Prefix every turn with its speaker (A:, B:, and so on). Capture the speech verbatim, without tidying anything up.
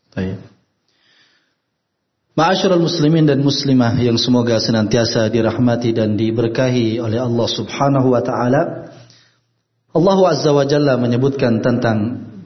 A: Baik. Ma'asyiral muslimin dan muslimah yang semoga senantiasa dirahmati dan diberkahi oleh Allah Subhanahu wa taala. Allah Azza wa Jalla menyebutkan tentang